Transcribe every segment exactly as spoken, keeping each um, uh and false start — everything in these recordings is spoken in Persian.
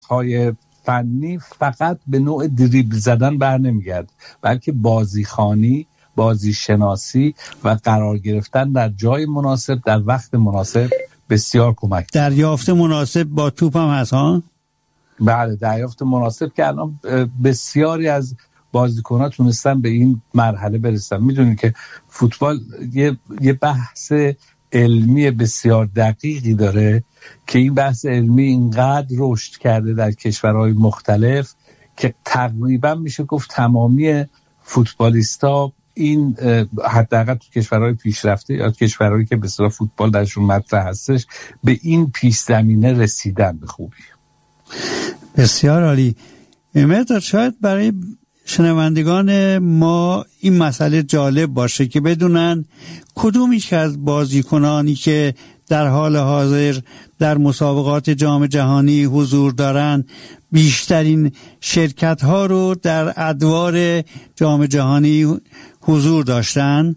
های فنی فقط به نوع دریبل زدن بر نمیگرد، بلکه بازیخوانی، بازی شناسی و قرار گرفتن در جای مناسب در وقت مناسب بسیار کمک. دریافت مناسب با توپ هم هست ها؟ بله، دریافت مناسب که الان بسیاری از بازیکن‌ها تونستن به این مرحله برسن. میدونید که فوتبال یه یه بحث علمی بسیار دقیقی داره که این بحث علمی اینقدر رشد کرده در کشورهای مختلف که تقریبا میشه گفت تمامی فوتبالیستا این حداقل تو کشورهای پیشرفته یا کشورهایی که به اصطلاح فوتبال درشون مطرح هستش به این پیش زمینه رسیدن به خوبی. بسیار عالی. مهرداد، شاید برای شنوندگان ما این مسئله جالب باشه که بدونن کدوم یک از بازیکنانی که در حال حاضر در مسابقات جام جهانی حضور دارن بیشترین شرکت ها رو در ادوار جام جهانی حضور داشتن.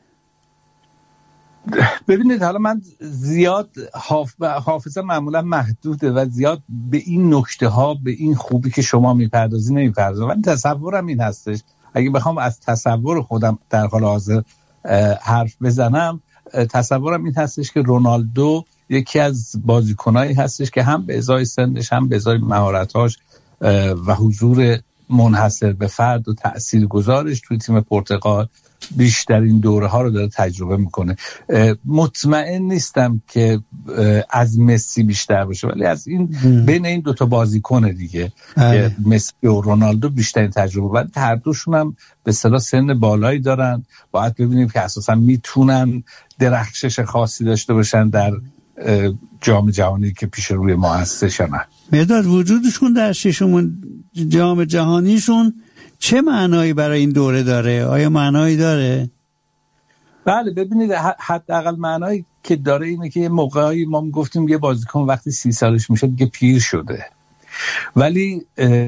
ببینید، حالا من زیاد حاف... حافظه معمولا محدوده و زیاد به این نکته ها به این خوبی که شما میپردازی نمیپردازم، ولی تصورم این هستش، اگه بخوام از تصور خودم در حال حاضر حرف بزنم، تصورم این هستش که رونالدو یکی از بازیکنایی هستش که هم به ازای سنش هم به ازای مهارتاش و حضور منحصر به فرد و تاثیرگذارش توی تیم پرتغال بیشترین دوره ها رو داره تجربه میکنه. مطمئن نیستم که از مسی بیشتر باشه، ولی از این م. بین این دوتا بازیکن دیگه که مسی و رونالدو بیشترین تجربه، ولی هر دوشون هم به اصطلاح سن بالایی دارن. باید ببینیم که اساسا میتونن درخشش خاصی داشته باشن در جام جهانی که پیش روی ما هستش یا نه. مهرداد، وجودشون در ششمین جام جهانیشون چه معنایی برای این دوره داره؟ آیا معنایی داره؟ بله، ببینید، حداقل معنایی که داره اینه که یه موقعی ما گفتیم یه بازیکن وقتی سی سالش میشه دیگه پیر شده، ولی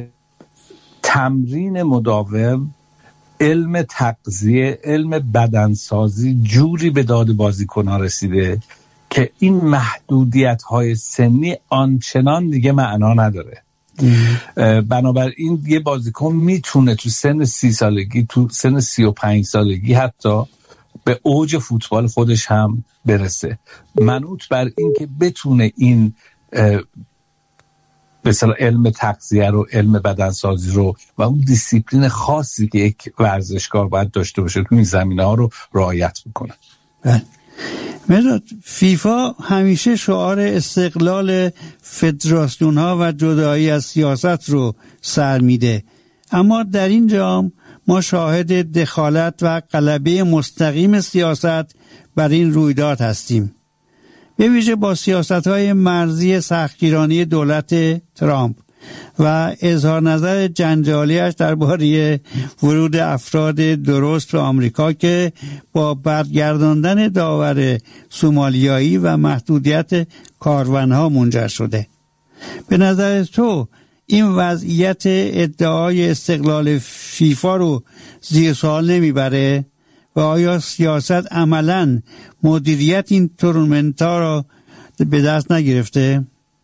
تمرین مداوم، علم تغذیه، علم بدنسازی جوری به داد بازیکن‌ها رسیده که این محدودیت‌های سنی آنچنان دیگه معنا نداره. بنابراین یه بازیکن میتونه تو سن سی سالگی، تو سن سی و پنج سالگی حتی به اوج فوتبال خودش هم برسه، منوط بر این که بتونه این به اصطلاح علم تغذیه رو، علم بدنسازی رو و اون دیسیپلین خاصی که یک ورزشکار باید داشته باشه تو این زمینه‌ها رو رعایت بکنه. مهرداد، فیفا همیشه شعار استقلال فدراسیون ها و جدایی از سیاست رو سر میده، اما در این جام ما شاهد دخالت و غلبه مستقیم سیاست بر این رویداد هستیم، به ویژه با سیاست های مرزی سختگیرانه دولت ترامپ و اظهار نظر جنجالیش درباره ورود افراد درست به آمریکا که با برگرداندن داور سومالیایی و محدودیت کاروانها منجر شده. به نظر تو این وضعیت ادعای استقلال فیفا رو زیر سوال نمیبره و آیا سیاست عملاً مدیریت این تورنمنت‌ها را به دست نگرفته؟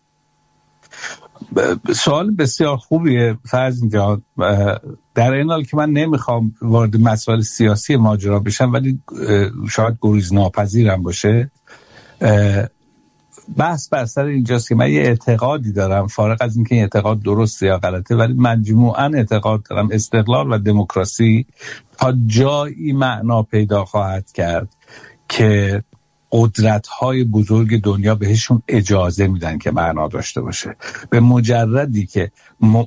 سوال بسیار خوبیه فرزین جان. در این حال که من نمیخوام وارد مسائل سیاسی ماجرا بشم، ولی شاید گریز ناپذیرم باشه، بحث بر سر اینجاست که من یه اعتقادی دارم، فارغ از اینکه این اعتقاد درسته یا غلطه، ولی مجموعاً اعتقاد دارم استقلال و دموکراسی تا جایی معنا پیدا خواهد کرد که قدرت‌های بزرگ دنیا بهشون اجازه میدن که معنا داشته باشه. به مجردی که م...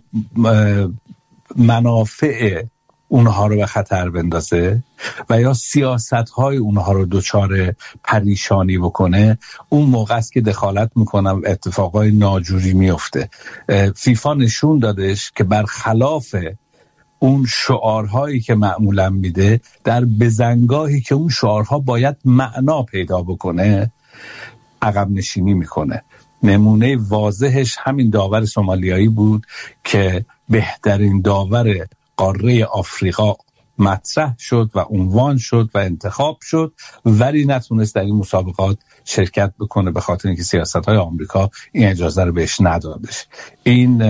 منافع اونها رو به خطر بندازه و یا سیاست‌های اونها رو دچار پریشانی بکنه، اون موقع است که دخالت میکنن و اتفاقای ناجوری میفته. فیفا نشون دادش که برخلاف اون شعارهایی که معمولا میده، در بزنگاهی که اون شعارها باید معنا پیدا بکنه عقب نشینی میکنه. نمونه واضحش همین داور سومالیایی بود که بهترین داور قاره آفریقا مطرح شد و عنوان شد و انتخاب شد، ولی نتونست در این مسابقات شرکت بکنه به خاطر اینکه سیاست‌های آمریکا این اجازه رو بهش ندادش. این